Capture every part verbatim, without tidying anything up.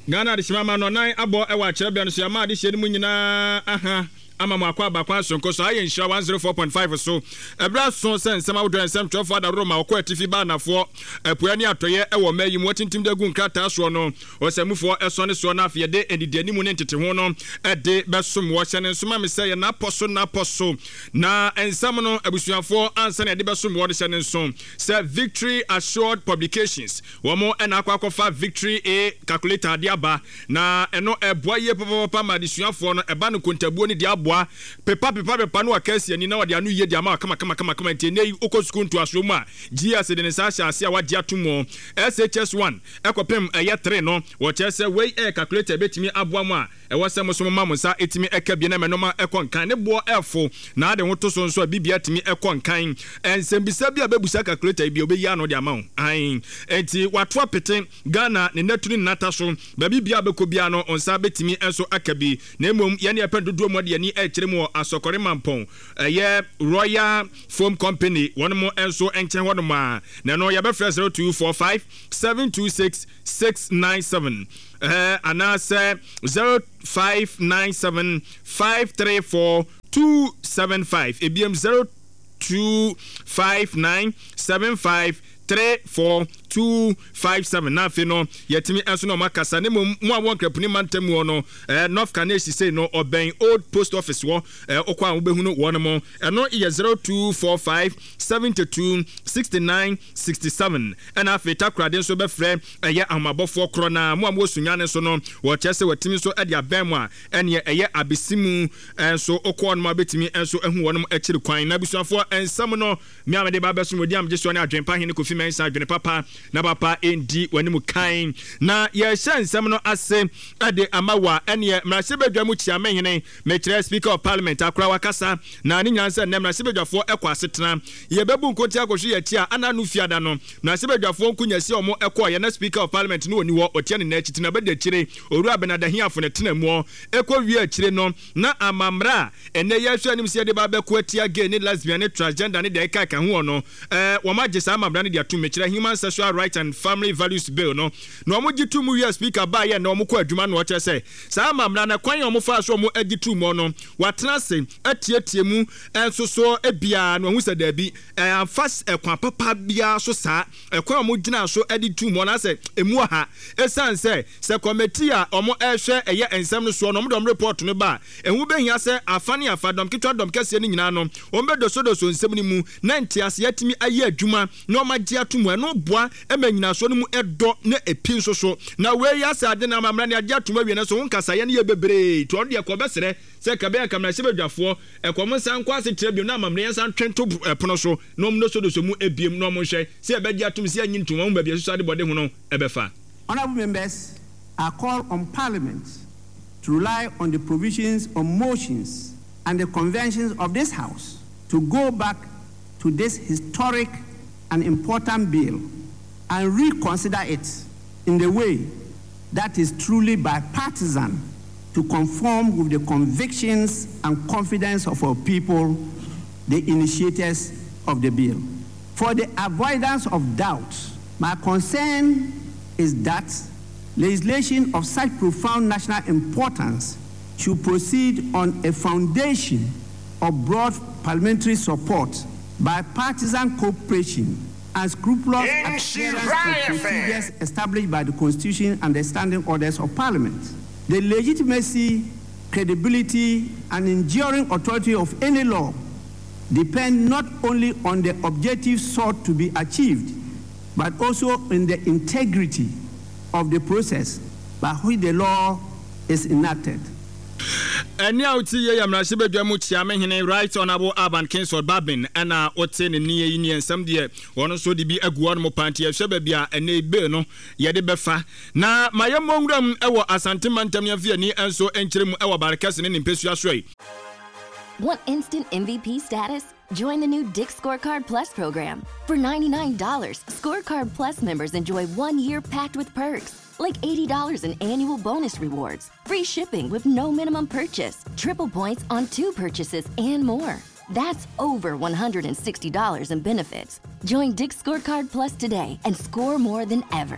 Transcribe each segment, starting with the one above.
Ghana de shima no nine abo e wa kyerɛ bia no so ya ma de hye mu nyina aha ama mo akwa bakwa sonko so aye nhyira one oh four point five so ebra so sen sem awdo ensem twelve da roma okwa tifi ba nafo apua ni atoye e wo mayi mo tintim da gu nkrata so no osamufo eso ne so na afi de endidani mu ne ntete ho no e de besom wo hye ne nsoma me sey na poso na poso na ensem no abusuafo ansa ne de besom wo de hye ne nso say Victory Assured Publications wo mo e na akwa akofa Victory a calculator de aba na eno e boaye papa ma de suafo no e ba no kontabuo ni de pepa pepa pepa no akasi ani na wade anu ye dia ma kama kama kama kama ntenei okosuku nto aso mu a G S de ne sa ase a wade atomo S H S one ekopem eye three no wo chese we e calculator betimi aboa mu a e wo sem so ma mo sa etimi ekabie na menoma ekonkan ne bo efo na ade hoto so nso a bibia timi ekonkan ensembisa bia bebusa calculator bi obeyi ano de ama an enti wato apete Ghana ne natuni nata so ba bibia bekobia no onsa betimi enso akabi na emom ye ne ependodo mo de ni ekire mo asokore mampon eye Royal Foam Company one mo enso enchen hono ma na no ya be fresh zero two four five seven two six six nine seven eh anase zero five nine seven five three four two seven five ebiem zero two five nine seven five three four two five seven na fe no yetimi enso no makasa ne mo awon krapuni mantemu no eh North Kaneshi say no oben old post office wo eh okwa wo behu no won mo eno ye zero two four five seven two six nine six seven and afi takrade so be frɛ eye amabofo kro na mo am osunya ne so no wo chese watimi so ade aben mu a ene eye abesimu enso okwa no ma betimi enso ehu won mo akiri kwan na bisuafo ensam no mi amede ba beso modi am jeso ne adwenpa hene Kofi Mensa adwene papa na papa endi wanimu kain na ye shansam no ase ade amawa ene mrase bedwa mu chia menhene mekyere speaker of parliament akra wakasa na ne nyansa ne mrase bedwafo ekwa asetena ye bebu nkoti akohwe ye tia ananu fiada no mrase bedwafo nkunyasi omo ekọ ye na speaker of parliament no oni wo otia ne na chiti na bede chire oru abenadahiafo ne tenamu ekọ wi akire no na amamra ene ye hwe anim se de ba beko atia gay ne lesbian ne transgender ne de ka ka ho no eh wo ma gesa amamra ne de atum mekyere Human Sexual Rights and Family Values Bill no no mo gitu mu U S speaker ba ye na mo ko adwuma no che se sa amamra na kwan yo fa so mo agitu mu no watena se atietie mu enso so ebia no hu se da bi amfas ekwan papa bia so sa ekwan mo gina so editu mu na se emu ha esan se se committee a omo ehwe eye ensem no so no mo dom report no ba ehu behia se afane afadom kitwa dom kase ni nyina no ombe doso doso nsem ni mu na ntiase yatimi aye adwuma no magia tumu no boa emanyina so no mu edo na epin so so na we ya sa ade na mamra ne agia tuma wie na so wonkasa ye ne ye bebre to ode ko besere se ka be kamra se bedwafo ekom san kwa se tire bi na mamra ye san twento epono so no mu no so do so mu ebiem no mo hwe se e begia tum se anyi ntuma mu ba bi so ade bode hu no ebefa. Honorable members, I call on Parliament to rely on the provisions of motions and the conventions of this House to go back to this historic an important bill and reconsider it in the way that is truly bipartisan to conform with the convictions and confidence of our people, the initiators of the bill. For the avoidance of doubt, my concern is that legislation of such profound national importance should proceed on a foundation of broad parliamentary support, bipartisan cooperation, and scrupulous adherence to procedures established by the Constitution and the standing orders of Parliament. The legitimacy, credibility, and enduring authority of any law depend not only on the objectives sought to be achieved, but also on the integrity of the process by which the law is enacted. And now to ye amrashe bedwa mu chia mehene Right Honorable Alban Kingsford Babin ana ote ne ne yi ne nsam de wono so de bi aguo no panti ye hwe bia ene be no ye de befa na mayemongram ewo asante mantam ya fie ni enso enkyere mu ewo barekase ne nimpesu asoi. Want instant M V P status? Join the new Dick's Scorecard Plus program. For ninety-nine dollars, Scorecard Plus members enjoy one year packed with perks, like eighty dollars in annual bonus rewards, free shipping with no minimum purchase, triple points on two purchases, and more. That's over one hundred sixty dollars in benefits. Join Dick's Scorecard Plus today and score more than ever.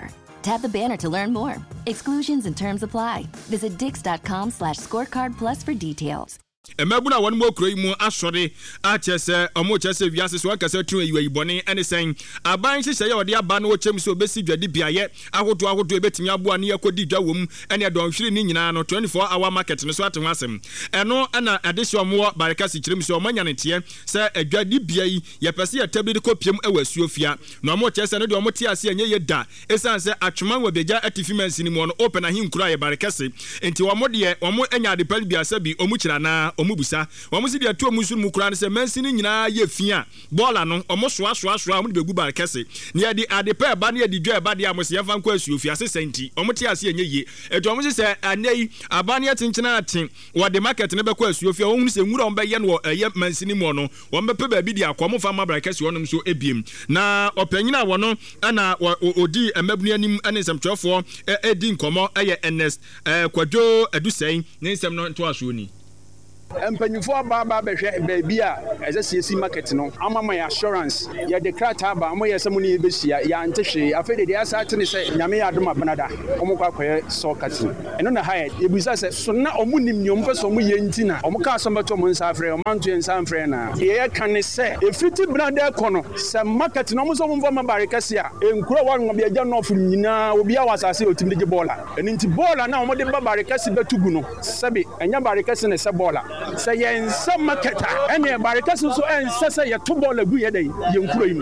tap the banner to learn more. Exclusions and terms apply. Visit dix.com slash scorecard plus for details. Emabuna one more croy mu asori a chese omo chese wiase so akase tun ayi bone ene sen aban hye ye ode aba na wo chem so besi dwade biaye ahodo ahodo ebetimi aboa ne yakodi dwa wom ene don hwiri ni nyina no twenty-four hour market no so aten asem eno na adehye omo barika si kirem so omo nyane tie se adwade biayi ye pese ye tabi de kopiem ewa suofia na omo chese no de omo tie ase enye ye da esan se atwema wa beja atifimansi ni mu no open ahinkura ye barika se enti omo de omo enya de pal biasa bi omu kira na omubusa omo si de atu omu suru mu kura ne se mansi ni nyina ye fia bola no omo soa soa soa omo de begu bar kese ne ye de ade pa ba ne ye de dwa e ba de amose ye fan kwa asuo fia se senti omo ti ase enye ye eto omo si se anei aba ne tinchina atin wo de market ne be kwa asuo fia ohunu se nwura ombe ye no ye mansi ni mu no wo mbe pe ba bi de akomo fa ma bar kese wonom so ebiem na opanyina wo no ana odi emabunu anim ane nsɛmtwɛfoɔ edi nkɔmɔ ɛyɛ Ernest Kwadwo Adusɛn ne nsɛm no to aso ni Empanyufo aba aba behwe baabi a ɛsɛ siesi market no ama my assurance ya de krata aba mo yɛ sɛ mo ne besia ya ante hwe afei de dia sa ate ne sɛ nyame ya adom abenada ɔmo kwa kwɛ sɔkati ɛno na haye ebusa sɛ so na ɔmo nim nyom pɛ sɛ ɔmo yɛ nti na ɔmo ka asɛm bɛtɔ mo nsa afrɛ ɔmo anto nsa afrɛ na yɛ ka ne sɛ efiti benada kɔ no sɛ market no ɔmo sɛ ɔmo mfa mabare kase a enkuro wa no bia gya no of nyina obi a wasase otimi de bola ɛno nti bola na ɔmo de babare kase bɛtugu no sɛbi ɛnya bare kase ne sɛ bola sɛ yɛn sɛ marketa ɛne barika so so ɛnsɛ sɛ yɛto bɔɔla gu yɛ dɛ yɛnkuro yi mu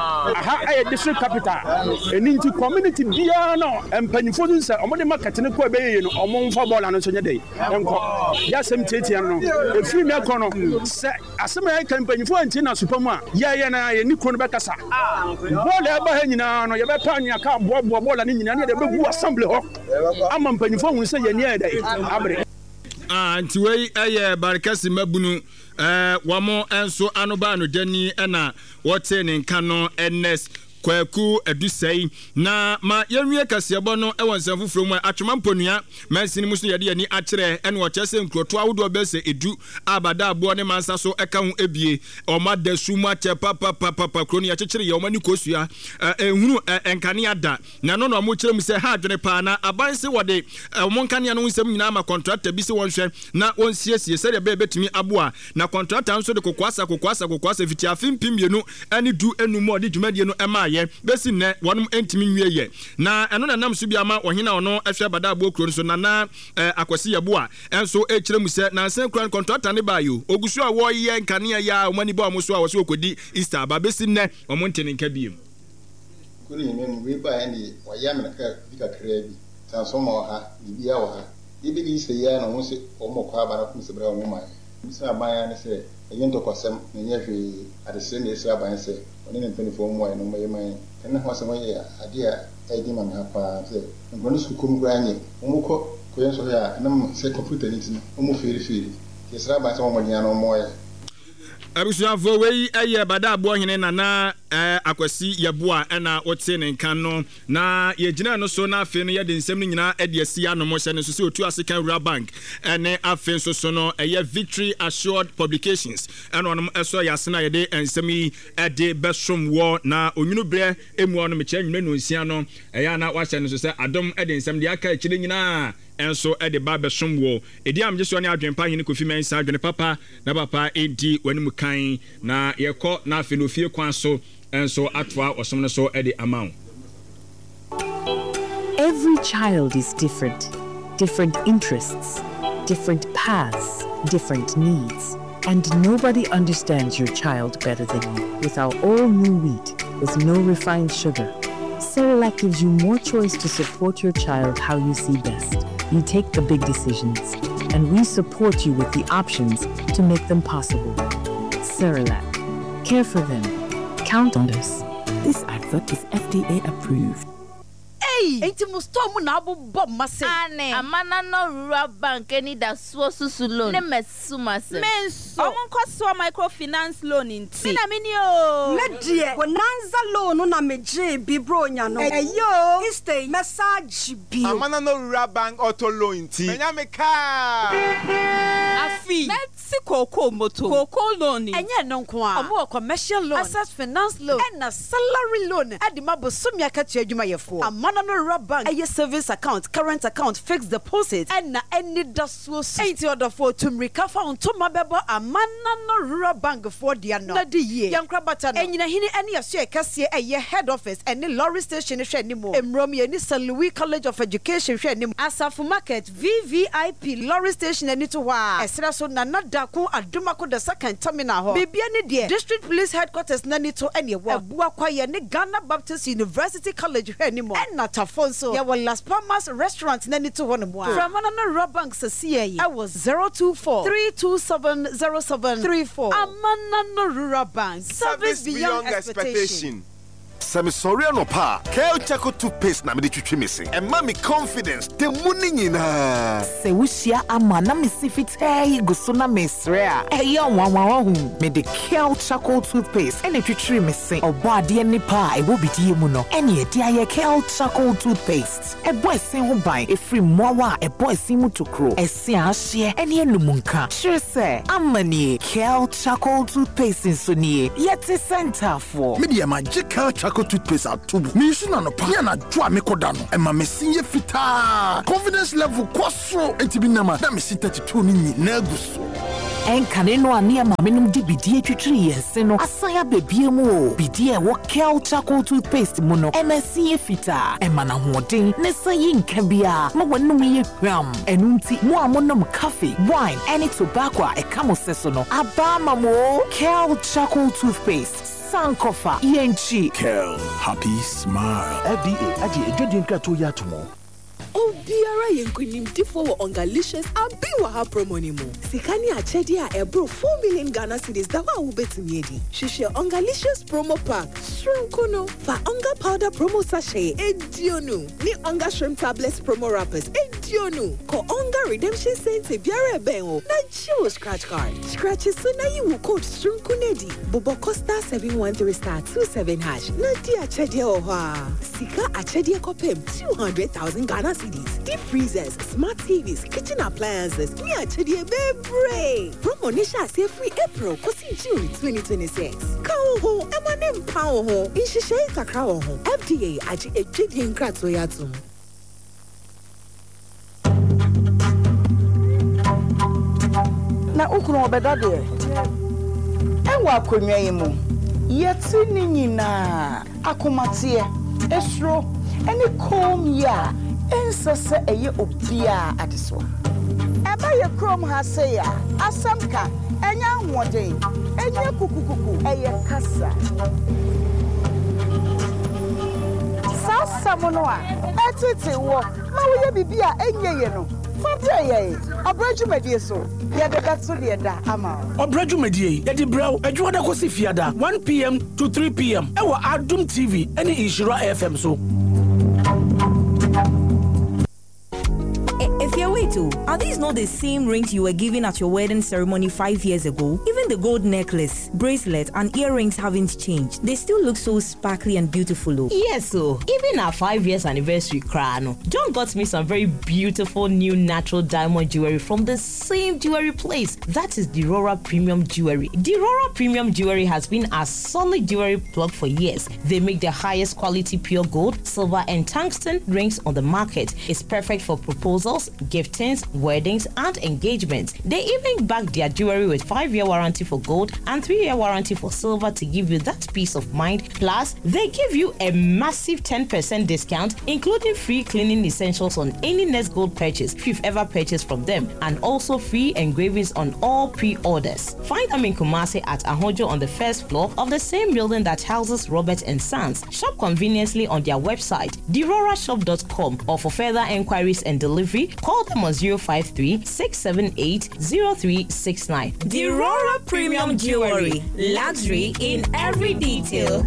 aha ɛyɛ district capital ɛni nti community biara no mpanyinfo no sɛ ɔmo de market ne kɔ ɛbɛyɛ no ɔmo mfa bɔɔla no so nyɛ dɛ ɛnkɔ yɛasɛm tietia no ɛfiri mi akɔ no sɛ asɛm a yɛka mpanyinfo anti na sopa mu a yɛyɛ na yɛni kuro no bɛkasa bɔɔla ɛba ha nyinaa no yɛbɛpa anwea ka boaboa bɔɔla no nyinaa ne yɛde bɛgu assembly hɔ ama mpanyinfo hunu sɛ yɛni ɛyɛ dɛ abere ah ntiwei eye barikasi mabunu eh wamo enso anoba no dani na wote ne nka no Ernest Kwaku Adusɛn na ma yenwie kasebo no e wonsan fufuro mu atwema mponua mansini muso yede yani akyere ene wo kyese nkroto awodo bese edu abada abo ne mansa so eka ho ebie oma da sumu ache papa papa papa kroni ya kyekere ye oma ni kosua ehunu enkane ada na no no mo kyerem se ha adwene pa na abanse wode mo nkane no nsem nyina ma contractor bi se wonhwe na wonsiesie se de be betimi aboa na contractor nso de kokwasa kokwasa kokwasa fiti afimpim yenu ani du enumu ode dwumadie no ema besi ne wonum entimi nwie ye na eno na nam so bia ma ohina ono ahwe bada abo kuro so na na akwasi yebo a enso e kyeremu se na nsen kran contractor ne ba yo ogusu a wo ye nkane ya omani ba omo so a wo so okodi Easter ba besi ne omo ntene nka biem kuni ne mu we ba ene wa ya me na ka bi ka kra bi san so ma ha bi ya wa ha ibi gi se ya na wo se omo kwa ba na kum se bra omo ma se aban ne se eyento kwasem ne nya hwe adese ne se aban se oni ne twenty-four mu ayi no mo yeman ene ho asem ye ade a edi ma me apa se ngoni sukum gwa anye omuko ko yen so ya na se computer ni tin omo feri feri ke sra ba se mo nya no mo ye abusuafo wei eye bada abo hene na na akwasi yeboa na wote ne nkan no na yegina no so na afi no ye de nsem no nyina e de asia no mo hye no so se otu African Rural Bank ene afi so so no eye Victory Assured Publications ene onom eso yasena ye de nsem yi e de besom wo na onwunu bre emu ono me kya nwunu no nsia no eye na wa hye no so se adom e de nsem de aka akire nyina enso e de ba besom wo edi am je so ne adwenpa hene Kofi Mensa adwene papa na papa edi wanimu kan na yekɔ na afi no fie kwan so enso atwa osom no so e de amount. Every child is different. Different interests, different paths, different needs. And nobody understands your child better than you. With our all-new wheat, with no refined sugar, Cerelac gives you more choice to support your child how you see best. You take the big decisions, and we support you with the options to make them possible. Cerelac. Care for them. Count on us. This advert is F D A approved. Enti mustomu na abu bob mase. Ane. Amana no Rural Bank any da so susu loan. Ne mesu mase. Menso. Omun kwaso microfinance loan inti. Mina mini o. Medie. Bonanza loan na meje bibro nya no. Eyo. Istay message bi. Amana no Rural Bank auto loan inti. Menya me ka. Afi. Let's koko moto. Koko loan. Enye no nko a. Omo commercial loan. Asset finance loan. And a salary loan. Adi mabo sumya katu adwuma yefo. Amana no no bank a service account, current account, fixed deposit, and na any dasos. Eighty order for to recover on to mabebo a man no rural bank for the ano. Na di ye. Young crabata and yina hini any of your cassia a year head office and the lorry station anymore. Emromi and Saint Louis College of Education anymore. Asafu Market V V I P lorry station and it wa. Esra so na nadaku adumako the second terminal. Bibi any dear district police headquarters nanito any wa. Bua kwaya ni Ghana Baptist University College anymore. And not Afonso. Ya wa Las Palmas restaurant nanito one more. From another bank C A I was zero two four three two seven zero seven three four. Amanano Rural Bank. Service beyond expectation. Sami sorry no pa. Kel Chaco toothpaste na me de twitwi me se. E ma me confidence te muni nyina. Se wusia ama na me sifite guso na me sre a. E ye wanwan hu. Me de Kel Chaco toothpaste ene twitwi me se. Obo ade ni pa e wo bidie mu no. Ene e dia ye Kel Chaco toothpaste. E boy sen ho ban e free mowa e boy sin mu tokro. E se ahye ene enumunka. Sure se amani Kel Chaco toothpaste so ni. Yeti center for. Me de magic Kel Chaco toothpaste atubu. Me use na no pa na dwa me koda no. E ma me sinye fita. Confidence level kwaso entibi na ma. Na me sin thirty-two ni na guso. En kaneno ani ama menum di bidie twitwiri yense no. Asaya bebie mu o. Bidie wo Kel Chaco toothpaste mu no. E ma sinye fita. E ma na hoden ne sayi nka bia. Ma wanum ye hwam. Enu nti mo amonom coffee, wine, any tobacco e kamo seso no. Aba mamo Kel Chaco toothpaste. Sankofa E N G Kel happy smile. F D A aji ejodi nkrato ya tomo. Obiara yenkunim tifo wo ongalicious abi wa ha promo ni mu. Sikani achedi a ebro four million Ghana cedis da wa ubetumi edi. Shishe ongalicious promo pack. Shrimp no fa onga powder promo sachet edionu. Ni onga shrimp tablets promo wrappers edionu. Ko onga redemption cents e biara ben o. Na chiwo scratch card. Scratch so na yi wo code shrimp kunedi. Bobo Costa seven one three star two seven hash. Na di achedi o ha. Sika achedi kopem two hundred thousand Ghana cedis. Deep freezers, smart T Vs, kitchen appliances. Me achedi bebre. Promo nisha say free April kosi June twenty twenty-six. Kawo ho, emanem pawo ho. Inshishe kakra ho. F D A aji ejidi nkrato yatum. Na ukuru obeda de. Enwa akonwa yimu. Yeti ni nyina akomatie esro eni kom ya ensese eye obia adeso. Eba ye krom ha se ya asamka enya hoden enya kukukuku eye kasa. Sasa mono a etete wo ma wo ye bibia enye ye no. Fabia ye abraju medie so ye de gatso de da ama. Abraju medie ye di brew adwo da kosi fiada one p m to three p m e wo Adum T V ene Inshira F M so. If you're way too, are these not the same rings you were given at your wedding ceremony five years ago? Even the gold necklace, bracelet, and earrings haven't changed. They still look so sparkly and beautiful, though. Yes, so even our five years anniversary crown, John got me some very beautiful new natural diamond jewelry from the same jewelry place. That is Dirora Premium Jewelry. Dirora Premium Jewelry has been a solid jewelry plug for years. They make the highest quality pure gold, silver, and tungsten rings on the market. It's perfect for proposals, giftings, weddings, and engagements. They even back their jewelry with five-year warranty for gold and three-year warranty for silver to give you that peace of mind. Plus, they give you a massive ten percent discount, including free cleaning essentials on any Nest Gold purchase if you've ever purchased from them, and also free engravings on all pre-orders. Find them in Kumasi at Ahojo on the first floor of the same building that houses Robert and Sons. Shop conveniently on their website, dirora shop dot com, or for further enquiries and delivery, call them on zero five three, six seven eight, zero three six nine. Dirora Premium Jewelry. Luxury in every detail.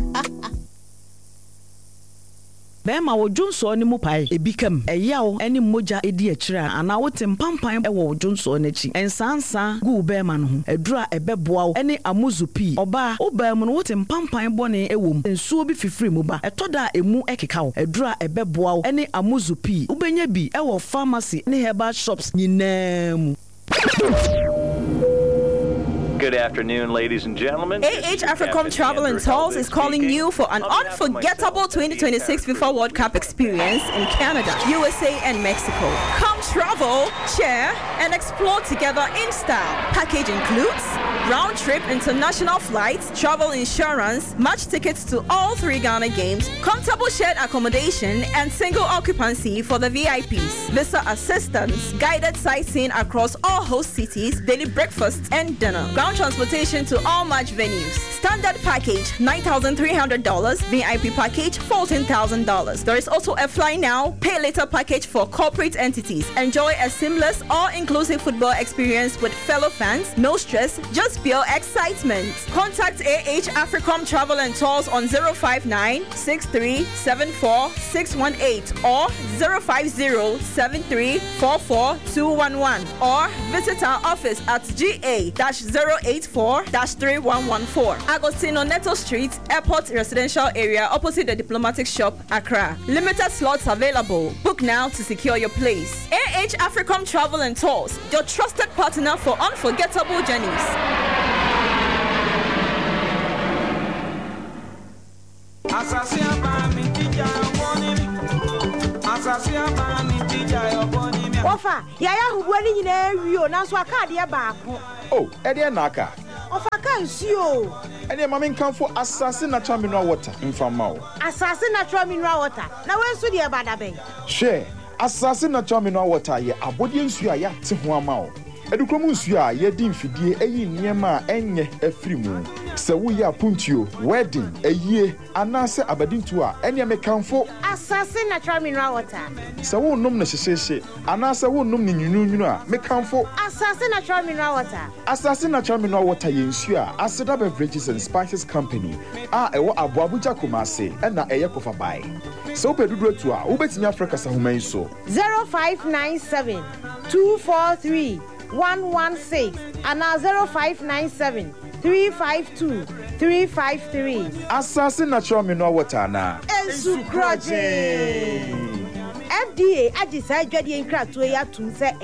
Bema wo Jonso ni mu pai ebikam eyawo eni moja edi akira ana wo tempampan e wo Jonso n'achi ensansa gu bema no ho edura ebeboa eni amuzupi oba wo bema no wo tempampan bone ewom ensuo bi fifiri mu ba etoda emu ekeka wo edura ebeboa eni amuzupi ubenya bi e wo pharmacy ni herbal shops nyinaa mu. Good afternoon, ladies and gentlemen. A H Africom Travel and Tours is calling you for an unforgettable twenty twenty-six FIFA World Cup experience in Canada, U S A, and Mexico. Come travel, share, and explore together in style. Package includes round-trip international flights, travel insurance, match tickets to all three Ghana games, comfortable shared accommodation, and single occupancy for the V I Ps. Visa assistance, guided sightseeing across all host cities, daily breakfast and dinner. Ground transportation to all match venues. Standard package nine thousand three hundred dollars, V I P package fourteen thousand dollars. There is also a fly now, pay later package for corporate entities. Enjoy a seamless, all-inclusive football experience with fellow fans. No stress, just pure excitement. Contact A H Africom Travel and Tours on zero five nine, six three seven four, six one eight or zero five zero, seven three four four, two one one, or visit our office at G A zero eight four, three one one four, Agostino Neto Street, Airport Residential Area, opposite the Diplomatic Shop, Accra. Limited slots available. Book now to secure your place. A H Africom Travel and Tours, your trusted partner for unforgettable journeys. Ofa, yaya hubwani nyine rio nanso aka de baako. Oh, e de na aka. Ofa ka nsuo. E de mama nkanfo Asase natural mineral water mfama o. Asase natural mineral water. Na wensu de bada ben. Hwe, Asase natural mineral water ye abodi nsuo a ya te ho ama o. Edukrom nsuo a ye di mfidie eyi niema a enye afiri mu. Se wo ya puntio, wedding, eyie, anase abadintu a ene mekanfo Asase natural mineral water. Se wo nom na hyehye, anase wo nom ni nyunyunyu a mekanfo Asase natural mineral water. Asase natural mineral water ye nsuo a Aseda Beverages and Spices Company a ewo Aboabuja Kumase na eye kofa bai. Se wo peduduro tu a wo betimi Africa sahuman so zero five nine seven, two four three, one one six and zero five nine seven, three five two, three five three. Asase natural mineral water na Ensu Kroje. F D A agisa adwade nkratoe ya tum se